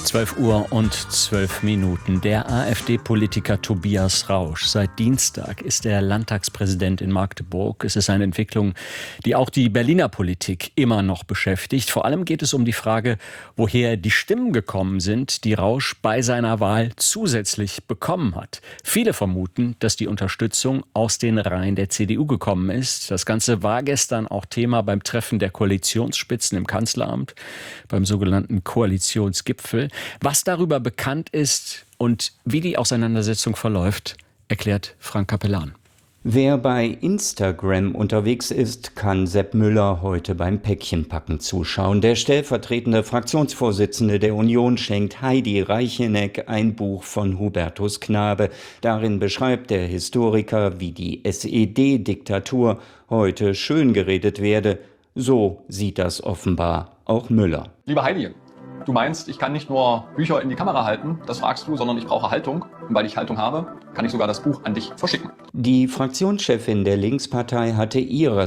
12:12. Der AfD-Politiker Tobias Rausch. Seit Dienstag ist er Landtagspräsident in Magdeburg. Es ist eine Entwicklung, die auch die Berliner Politik immer noch beschäftigt. Vor allem geht es um die Frage, woher die Stimmen gekommen sind, die Rausch bei seiner Wahl zusätzlich bekommen hat. Viele vermuten, dass die Unterstützung aus den Reihen der CDU gekommen ist. Das Ganze war gestern auch Thema beim Treffen der Koalitionsspitzen im Kanzleramt, beim sogenannten Koalitionsgipfel. Was darüber bekannt ist und wie die Auseinandersetzung verläuft, erklärt Frank Capellan. Wer bei Instagram unterwegs ist, kann Sepp Müller heute beim Päckchenpacken zuschauen. Der stellvertretende Fraktionsvorsitzende der Union schenkt Heidi Reicheneck ein Buch von Hubertus Knabe. Darin beschreibt der Historiker, wie die SED-Diktatur heute schön geredet werde. So sieht das offenbar auch Müller. Liebe Heidi, du meinst, ich kann nicht nur Bücher in die Kamera halten, das fragst du, sondern ich brauche Haltung. Und weil ich Haltung habe, kann ich sogar das Buch an dich verschicken. Die Fraktionschefin der Linkspartei hatte ihrer